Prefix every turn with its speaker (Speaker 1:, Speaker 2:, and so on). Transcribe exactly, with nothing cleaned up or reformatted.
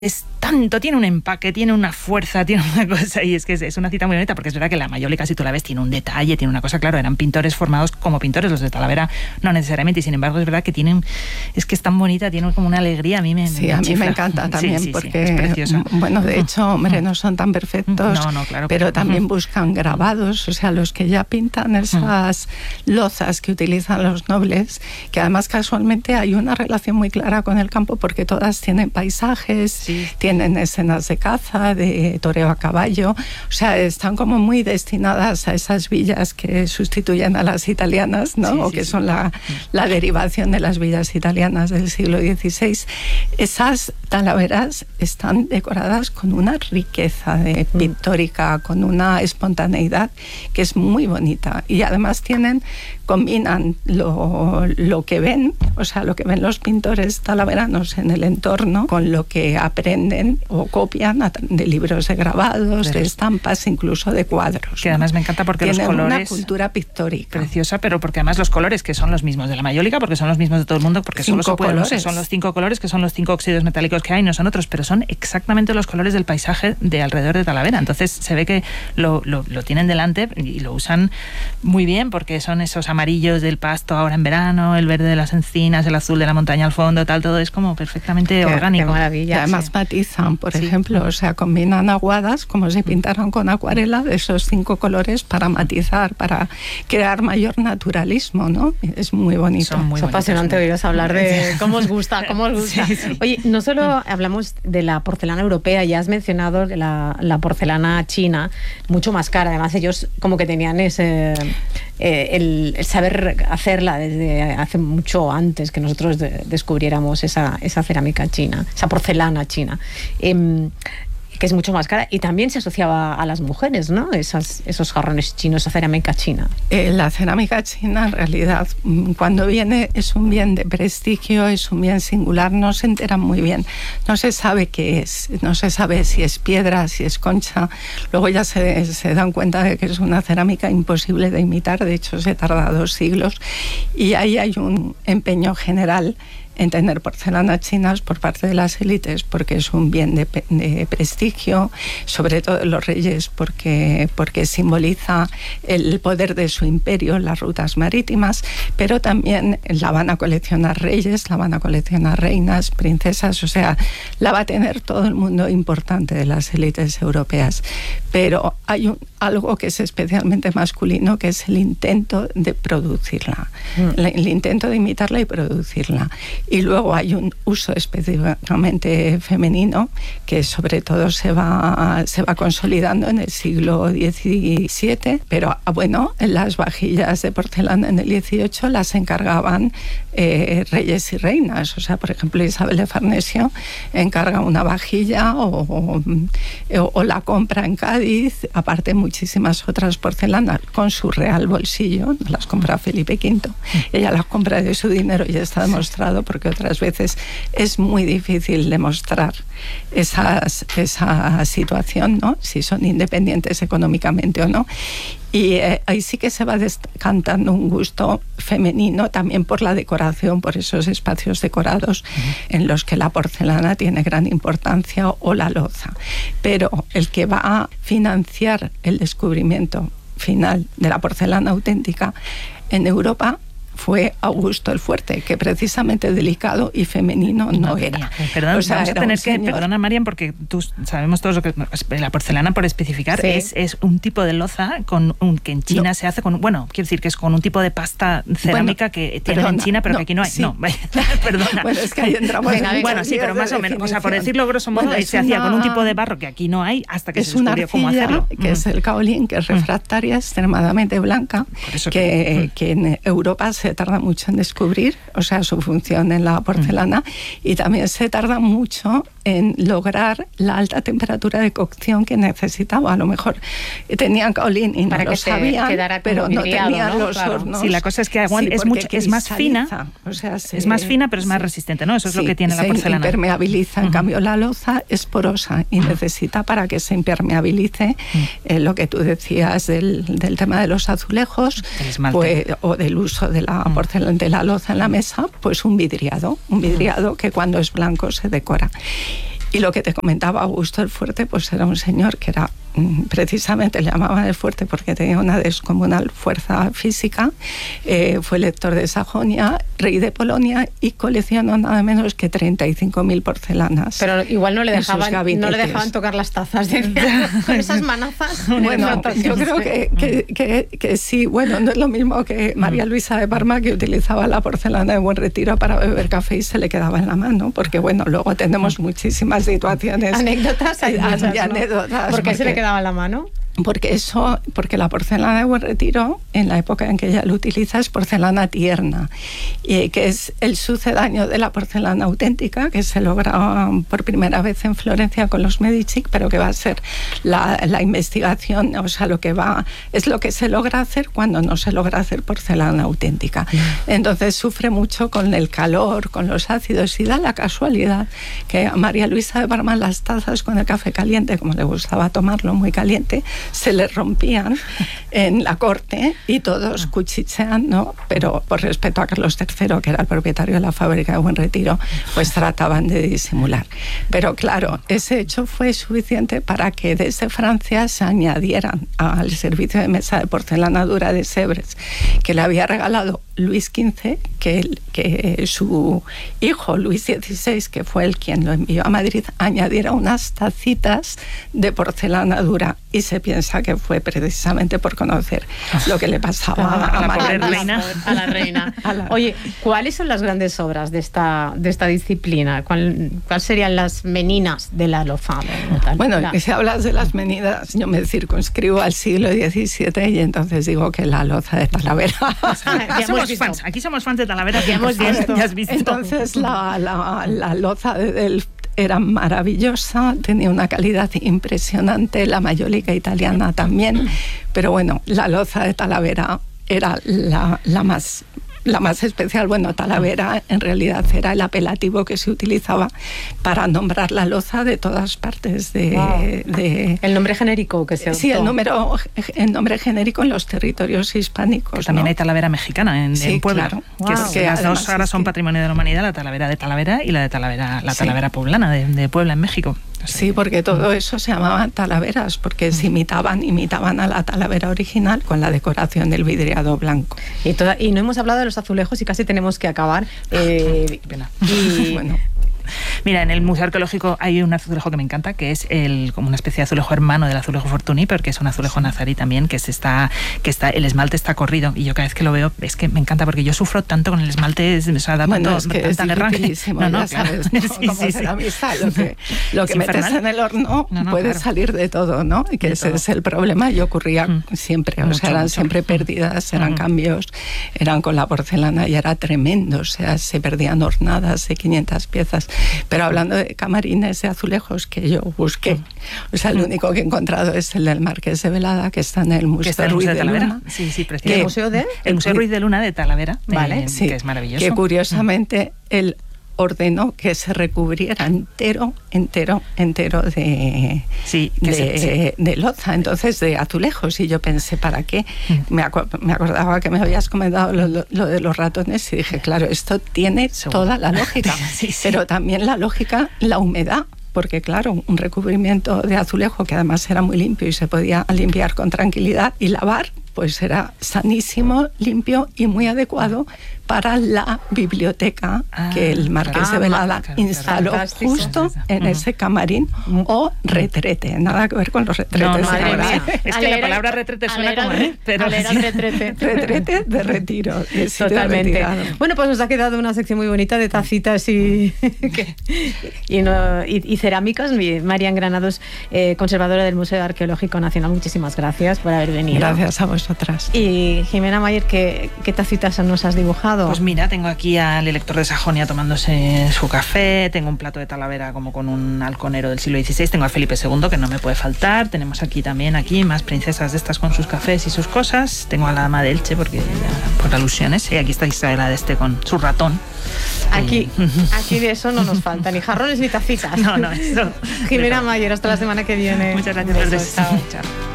Speaker 1: es tanto, tiene un empaque, tiene una fuerza, tiene una cosa, y es que es, es una cita muy bonita, porque es verdad que la Mayólica, si tú la ves, tiene un detalle, tiene una cosa, claro, eran pintores formados como pintores, los de Talavera no necesariamente, y sin embargo es verdad que tienen, es que es tan bonita, tiene como una alegría, a mí me
Speaker 2: Sí,
Speaker 1: me
Speaker 2: a mí
Speaker 1: chifla.
Speaker 2: me encanta también,
Speaker 1: sí, sí,
Speaker 2: porque,
Speaker 1: sí, es preciosa.
Speaker 2: Bueno, de hecho, hombre, no son tan perfectos,
Speaker 1: no, no, claro,
Speaker 2: pero
Speaker 1: claro.
Speaker 2: también buscan grabados, o sea, los que ya pintan esas lozas que utilizan los nobles, que además casualmente hay una relación muy clara con el campo, porque todas tienen paisajes,
Speaker 1: sí.
Speaker 2: tienen escenas de caza, de toreo a caballo, o sea, están como muy destinadas a esas villas que sustituyen a las italianas, ¿no?
Speaker 1: Sí,
Speaker 2: o
Speaker 1: sí,
Speaker 2: que
Speaker 1: sí.
Speaker 2: son la, la derivación de las villas italianas del siglo dieciséis. Esas talaveras están decoradas con una riqueza de pictórica, con una espontaneidad que es muy bonita, y además tienen, combinan lo, lo que ven, o sea, lo que ven los pintores talaveranos en el entorno, con lo que aprenden o copian de libros de grabados, de, de estampas, incluso de cuadros.
Speaker 1: Que ¿no? Además me encanta porque
Speaker 2: tienen
Speaker 1: los colores...
Speaker 2: una cultura pictórica.
Speaker 1: Preciosa, pero porque además los colores, que son los mismos de la Mayólica, porque son los mismos de todo el mundo, porque
Speaker 2: cinco
Speaker 1: solo se pueden,
Speaker 2: colores.
Speaker 1: Son los cinco colores, que son los cinco óxidos metálicos que hay, no son otros, pero son exactamente los colores del paisaje de alrededor de Talavera. Entonces se ve que lo, lo, lo tienen delante y lo usan muy bien, porque son esos amarillos del pasto ahora en verano, el verde de las encinas, el azul de la montaña al fondo, tal, todo es como perfectamente
Speaker 3: qué,
Speaker 1: orgánico.
Speaker 3: Qué maravilla.
Speaker 2: Y además
Speaker 1: sí.
Speaker 2: matizan, por
Speaker 1: sí.
Speaker 2: ejemplo, o sea, combinan aguadas como si pintaran con acuarela de esos cinco colores para matizar, para crear mayor naturalismo, ¿no? Es muy bonito.
Speaker 1: Son muy
Speaker 3: es apasionante oíros hablar de cómo os gusta, cómo os gusta.
Speaker 1: Sí, sí.
Speaker 3: Oye, no solo hablamos de la porcelana europea, ya has mencionado la, la porcelana china, mucho más cara. Además, ellos como que tenían ese eh, el, el saber hacerla desde hace mucho antes que nosotros de, descubriéramos esa, esa cerámica china, esa porcelana china. Eh, que es mucho más cara, y también se asociaba a las mujeres, ¿no? Esas, esos jarrones chinos, esa cerámica china.
Speaker 2: Eh, la cerámica china, en realidad, cuando viene, es un bien de prestigio, es un bien singular, no se enteran muy bien, no se sabe qué es, no se sabe si es piedra, si es concha, luego ya se, se dan cuenta de que es una cerámica imposible de imitar, de hecho se tarda dos siglos, y ahí hay un empeño general en tener porcelanas chinas por parte de las élites, porque es un bien de, de prestigio, sobre todo los reyes, porque, porque simboliza el poder de su imperio en las rutas marítimas, pero también la van a coleccionar reyes, la van a coleccionar reinas, princesas, o sea, la va a tener todo el mundo importante de las élites europeas. Pero hay un, algo que es especialmente masculino, que es el intento de producirla, mm. el, el intento de imitarla y producirla. Y luego hay un uso específicamente femenino que sobre todo se va, se va consolidando en el siglo diecisiete, pero bueno, en las vajillas de porcelana en el dieciocho las encargaban eh, reyes y reinas. O sea, por ejemplo, Isabel de Farnesio encarga una vajilla o, o, o la compra en Cádiz, aparte muchísimas otras porcelanas con su real bolsillo, no las compra Felipe quinto, ella las compra de su dinero y está demostrado, porque otras veces es muy difícil demostrar esas, esa situación, ¿no? Si son independientes económicamente o no. Y eh, ahí sí que se va descantando un gusto femenino también por la decoración, por esos espacios decorados uh-huh. en los que la porcelana tiene gran importancia, o la loza. Pero el que va a financiar el descubrimiento final de la porcelana auténtica en Europa fue Augusto el Fuerte, que precisamente delicado y femenino no, no era.
Speaker 1: Perdón,
Speaker 2: o sea,
Speaker 1: vamos a tener que,
Speaker 2: señor...
Speaker 1: perdona Marian, porque tú sabemos todos lo que la porcelana, por especificar, sí. es, es un tipo de loza con un, que en China no. se hace con, bueno, quiero decir que es con un tipo de pasta cerámica bueno, que tienen en China, pero no, que aquí no hay. Sí. No, perdona.
Speaker 2: Bueno, es que ahí entramos
Speaker 1: Venga,
Speaker 2: en
Speaker 1: Bueno, sí, pero más o menos, o sea, por decirlo grosso modo, bueno, se hacía una... con un tipo de barro que aquí no hay, hasta que
Speaker 2: es
Speaker 1: se descubrió cómo hacerlo.
Speaker 2: Que mm. es el caolín, que es refractaria, mm. extremadamente blanca, que, que, mm. que en Europa se tarda mucho en descubrir, o sea, su función en la porcelana, mm. y también se tarda mucho en lograr la alta temperatura de cocción que necesitaba. A lo mejor tenían caolín y
Speaker 3: Para
Speaker 2: no lo sabían, pero no tenían ¿no? los
Speaker 1: claro.
Speaker 2: hornos.
Speaker 1: Sí, la cosa es que sí, es, mucho, es más fina,
Speaker 2: o sea, se,
Speaker 1: es más fina, pero es más sí, resistente, ¿no? Eso es sí, lo que tiene la porcelana.
Speaker 2: Se impermeabiliza, en uh-huh. cambio la loza es porosa y uh-huh. necesita, para que se impermeabilice, uh-huh. eh, lo que tú decías del, del tema de los azulejos, pues, o del uso de la uh-huh. porcelana, de la loza en la mesa, pues un vidriado, un vidriado uh-huh. que cuando es blanco se decora. Y lo que te comentaba Augusto el Fuerte, pues era un señor que era, precisamente le llamaban el Fuerte porque tenía una descomunal fuerza física, eh, fue elector de Sajonia, rey de Polonia y coleccionó nada menos que treinta y cinco mil porcelanas.
Speaker 3: Pero igual no le dejaban, no le dejaban tocar las tazas de con esas manazas.
Speaker 2: Bueno, yo creo que, que, que, que sí, bueno, no es lo mismo que María Luisa de Parma, que utilizaba la porcelana de Buen Retiro para beber café y se le quedaba en la mano, porque bueno, luego tenemos muchísimas situaciones.
Speaker 3: Anécdotas, hay muchas,
Speaker 2: y anécdotas.
Speaker 3: ¿no? ¿Por qué porque, se le quedaba en la mano?
Speaker 2: Porque eso, porque la porcelana de Buen Retiro, en la época en que ella lo utiliza, es porcelana tierna, y que es el sucedáneo de la porcelana auténtica, que se logra por primera vez en Florencia con los Medici, pero que va a ser la, la investigación, o sea, lo que va, es lo que se logra hacer cuando no se logra hacer porcelana auténtica. Entonces sufre mucho con el calor, con los ácidos, y da la casualidad que a María Luisa de Parma las tazas con el café caliente, como le gustaba tomarlo muy caliente, se les rompían en la corte y todos cuchichean, ¿no? Pero por respeto a Carlos tercero, que era el propietario de la fábrica de Buen Retiro, pues trataban de disimular. Pero claro, ese hecho fue suficiente para que desde Francia se añadieran al servicio de mesa de porcelana dura de Sèvres, que le había regalado Luis quince, que, que su hijo Luis dieciséis, que fue el quien lo envió a Madrid, añadiera unas tacitas de porcelana dura, y se piensa que fue precisamente por conocer lo que le pasaba a,
Speaker 1: a,
Speaker 2: a,
Speaker 1: la,
Speaker 2: María
Speaker 1: reina.
Speaker 3: a la reina. A la... Oye, ¿cuáles son las grandes obras de esta, de esta disciplina? ¿Cuál, ¿Cuáles serían las meninas de la loza?
Speaker 2: Bueno, la... si hablas de las meninas, yo me circunscribo al siglo diecisiete y entonces digo que la loza de Talavera.
Speaker 1: Aquí somos fans, aquí somos fans de Talavera, que hemos visto. Ya has visto.
Speaker 2: Entonces la, la, la loza de Delft era maravillosa, tenía una calidad impresionante, la mayólica italiana también, pero bueno, la loza de Talavera era la, la más... La más especial. Bueno, Talavera en realidad era el apelativo que se utilizaba para nombrar la loza de todas partes de...
Speaker 3: Wow.
Speaker 2: de
Speaker 3: el nombre genérico que se adoptó.
Speaker 2: Sí, el, número, el nombre genérico en los territorios hispánicos.
Speaker 1: Que también, ¿no? Hay Talavera mexicana en,
Speaker 2: sí,
Speaker 1: en Puebla.
Speaker 2: Claro.
Speaker 1: Que
Speaker 2: Wow.
Speaker 1: es, que las dos ahora son patrimonio de la humanidad, la Talavera de Talavera y la de Talavera, la Talavera sí. poblana de, de Puebla en México.
Speaker 2: Sí, porque todo eso se llamaban talaveras, porque se imitaban, imitaban a la talavera original con la decoración del vidriado blanco.
Speaker 3: Y, toda, y no hemos hablado de los azulejos y casi tenemos que acabar. Eh,
Speaker 1: Qué pena.
Speaker 3: Y
Speaker 1: bueno. Mira, en el Museo Arqueológico hay un azulejo que me encanta, que es el, como una especie de azulejo hermano del azulejo Fortuny, porque es un azulejo nazarí también, que, se está, que está, el esmalte está corrido, y yo cada vez que lo veo es que me encanta, porque yo sufro tanto con el esmalte, o sea, da
Speaker 2: bueno,
Speaker 1: tanto,
Speaker 2: es que
Speaker 1: tanta guerra.
Speaker 2: No, no,
Speaker 1: claro.
Speaker 2: sabes, ¿no?
Speaker 1: Sí,
Speaker 2: Como
Speaker 1: sí,
Speaker 2: sí. La amistad, lo que, lo que
Speaker 1: sí,
Speaker 2: metes
Speaker 1: infernal.
Speaker 2: en el horno no, no, puede
Speaker 1: claro.
Speaker 2: salir de todo, ¿no? Y que
Speaker 1: de
Speaker 2: ese
Speaker 1: todo.
Speaker 2: Es el problema, y ocurría mm. siempre,
Speaker 1: mucho,
Speaker 2: o sea, eran
Speaker 1: mucho.
Speaker 2: siempre pérdidas, eran mm. cambios, eran con la porcelana y era tremendo, o sea, se perdían hornadas de quinientas piezas. Pero hablando de camarines de azulejos que yo busqué, o sea, el único que he encontrado es el del Marqués de Velada, que está en el Museo Ruiz de, de Luna.
Speaker 1: Sí, sí,
Speaker 3: ¿El Museo de?
Speaker 1: El Museo Ruiz de Luna de Talavera,
Speaker 2: vale,
Speaker 1: eh,
Speaker 2: sí,
Speaker 1: que es maravilloso.
Speaker 2: Que curiosamente el ordenó que se recubriera entero, entero, entero de,
Speaker 1: sí,
Speaker 2: de,
Speaker 1: se, sí.
Speaker 2: de loza, entonces de azulejos. Y yo pensé, ¿para qué? Mm. Me, acu me acordaba que me habías comentado lo, lo, lo de los ratones y dije, claro, esto tiene Seguro. toda la lógica,
Speaker 1: sí, sí.
Speaker 2: pero también la lógica, la humedad. Porque claro, un recubrimiento de azulejo que además era muy limpio y se podía limpiar con tranquilidad y lavar, pues era sanísimo, limpio y muy adecuado para la biblioteca ah, que el Marqués ah, de Velada claro, instaló claro, justo sí, sí, sí. en uh-huh. ese camarín uh-huh. o retrete. Nada que ver con los retretes.
Speaker 1: No, no,
Speaker 2: de ahora.
Speaker 1: Es que la palabra retrete suena como... ¿eh? Pero
Speaker 3: sí. retrete.
Speaker 2: retrete de retiro. De
Speaker 3: Totalmente. Bueno, pues nos ha quedado una sección muy bonita de tacitas y, y, no, y, y cerámicas. Marian Granados, eh, conservadora del Museo Arqueológico Nacional, muchísimas gracias por haber venido.
Speaker 2: Gracias a vosotras.
Speaker 3: Y Jimena Mayer, ¿qué, qué tacitas nos has dibujado?
Speaker 1: Pues mira, tengo aquí al elector de Sajonia tomándose su café, tengo un plato de Talavera como con un halconero del siglo dieciséis, tengo a Felipe segundo que no me puede faltar, tenemos aquí también aquí más princesas de estas con sus cafés y sus cosas, tengo a la dama de Elche porque ya, por alusiones, y aquí está Isabela de este con su ratón.
Speaker 3: Aquí, aquí de eso no nos falta, ni jarrones ni tacitas.
Speaker 1: No, no, eso.
Speaker 3: Jimena Mayer, hasta la semana que viene.
Speaker 1: Muchas gracias.
Speaker 3: Besos, chao.
Speaker 1: Chao.